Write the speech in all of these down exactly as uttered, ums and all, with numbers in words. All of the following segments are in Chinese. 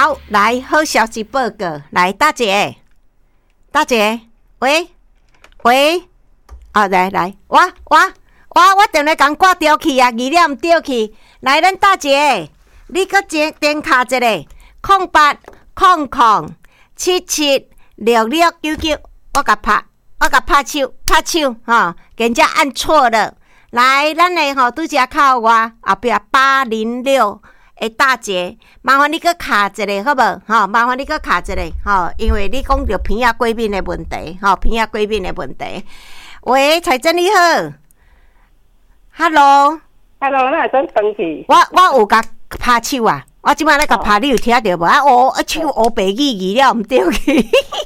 好，来好消息报告，来大姐，大姐，喂喂，啊、哦、来来，我我我我电话刚挂掉去啊，二点掉去，来咱大姐，你搁点点卡一个，空八空空七七六六九九，我甲拍，我甲拍手拍手哈，给人家按错了。来，咱的吼拄则靠我后壁八零六的大姐，麻烦你搁卡一个好无？吼，麻烦你搁卡一个吼，因为你讲着鼻仔过敏的问题，吼鼻仔过敏的问题。喂，彩珍你好 ，Hello，Hello， 那真生气。 我我有甲拍手啊，我即摆咧甲拍，你有听着无？啊，哦，啊手乌白语语了毋对去。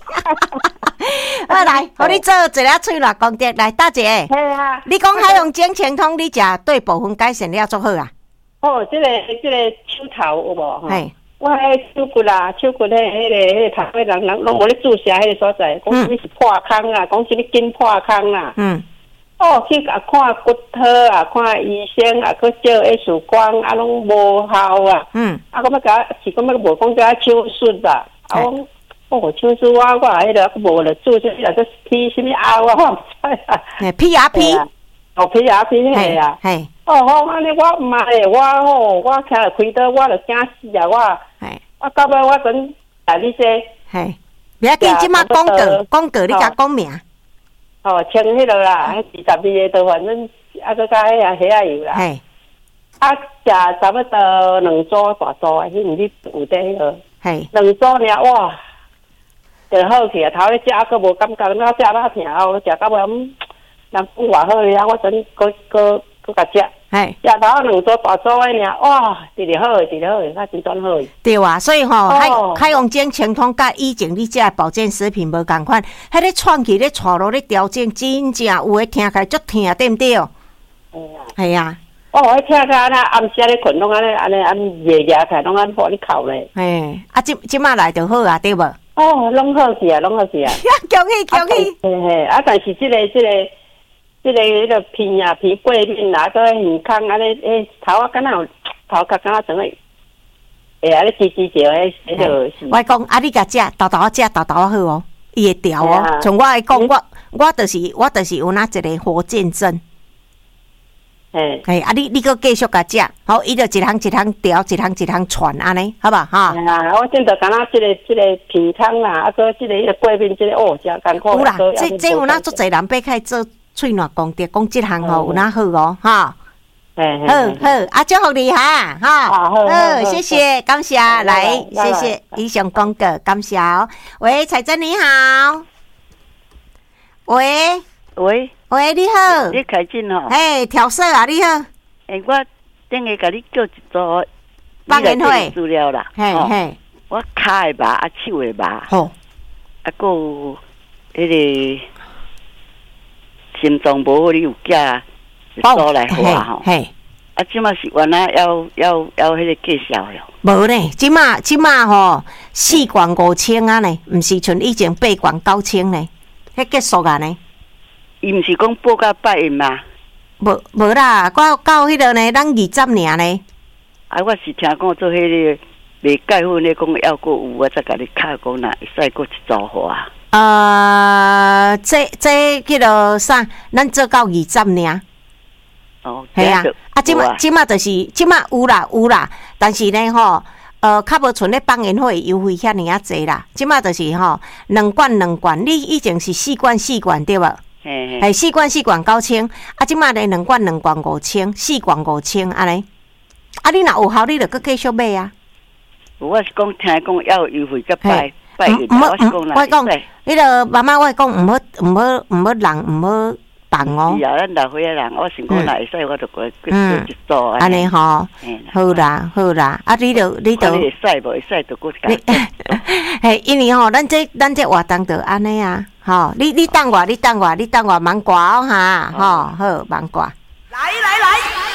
我来，互你做一个喙热功德。来，大姐， 啊、 你讲海洋精前通，你食对部分改善了足好啊。 哦，这个这个手头有无？ 嘿， 我迄手骨啊，手骨迄、那个迄、那个头迄人人拢无咧注射迄个所在，讲什么是破空啊，讲什么筋破空啊。嗯。哦，去啊看骨科啊，看医生啊，去照 X 光啊，拢无效啊。嗯。啊，我要甲是讲要无讲甲手术吧？啊，我。哦，手术我我迄个无了做这个个 P 什么啊，我唔知啊。 诶 ，P R P， 哦 ，P R P 迄个啊。系。哦，好，安尼我唔系我吼，我听了开刀，我就惊死啊！我。系。我到尾我准来你这。系。 不要紧，即马广告，广告你甲讲名。 哦，签迄个啦，二十二个都反正啊，个加迄啊虾啊油啦。系。啊，食差不多两组大组啊，迄毋是有得迄个。系。两组尔哇！就好去啊！头咧食啊，佫无感觉，我食哪疼啊！我食到尾，人讲偌好咧，我真佫佫佫甲食。系食头两组大组诶尔，哇，直直好，直直好，那真转好。 对啊，所以吼、喔，海海洋精清通甲以前你食诶保健食品无共款，迄个创气咧、带路咧调整，真正有诶听起来足疼，对毋对？ 嗯啊。 系啊。 哦，我听起来暗时咧困，拢安尼安尼安夜夜起来，拢安互你哭咧。 嘿，啊，即即马来就好啊，对无？ 哦，拢好去啊，拢好去啊！ 恭喜恭喜！ 嘿嘿，啊，但是即、这个即、这个即、这个迄个鼻啊鼻过敏啊，个耳孔安尼诶头啊，敢若有头壳敢若整个会安尼吱吱叫诶，迄个。 我讲啊，你甲食豆豆食豆豆好哦，伊会调哦。从我来讲，我我就是我就是有那一个火箭症。诶，哎，啊，你你搁继续甲食，好，伊就一项一项调，一项一项传安尼，好吧？哈。 啊，我真着敢若即个即个鼻汤啦，啊，个即个迄个过敏，即个哦，真艰苦。 有啦，这这有哪足侪人要开做喙暖功德，讲即项吼有哪好哦，哈。 嘿， 好好，啊，祝福你哈，哈。好，谢谢，感谢，来，谢谢以上广告，感谢哦。喂，彩珍你好。喂。 喂。 喂，你好， 你开进吼？ 哎，调色啊，你好。 哎、欸，我等下甲你叫一组放言会资料啦。 嘿嘿， 我脚会麻，啊手会麻。 好， 啊，个迄个心脏无好，你有寄一组来画吼。嘿，啊，即马是原来要要要迄个介绍哟。 无呢，即马即马吼四罐五千啊呢，毋是像以前八罐九千呢，迄结束啊呢。 伊毋是讲报到拜一嘛？ 无无啦，到到迄个呢，咱二十尔呢。 啊，我是听讲做迄个未解婚咧，讲要过有，我再甲你敲讲啦，会使过一组互啊。 呃，这这迄个啥，咱做到二十尔。 哦， 系啊，啊，即马即马就是即马有啦有啦，但是呢吼。呃，较无剩咧放烟火优惠遐尔啊济啦，即马就是吼两罐两罐，你以前是四罐四罐对无？ 嘿， 系四罐四罐九千，啊，即马咧两罐两罐五千，四罐五千安尼。啊，你若有效，你就搁继续买啊。 我是讲听讲要优惠个拜拜月， 我是讲啦，我讲，迄个妈妈我讲毋好毋好毋好人毋好放哦。 是啊，咱老岁仔人，我想讲若会使，我就过过一组安尼吼，好啦好啦，啊，你就你就会使无会使就过加。 嘿，因为吼，咱这咱这活动就安尼啊。好，你你等我，你等我，你等我，忙挂哦哈，好好忙挂。 来来来。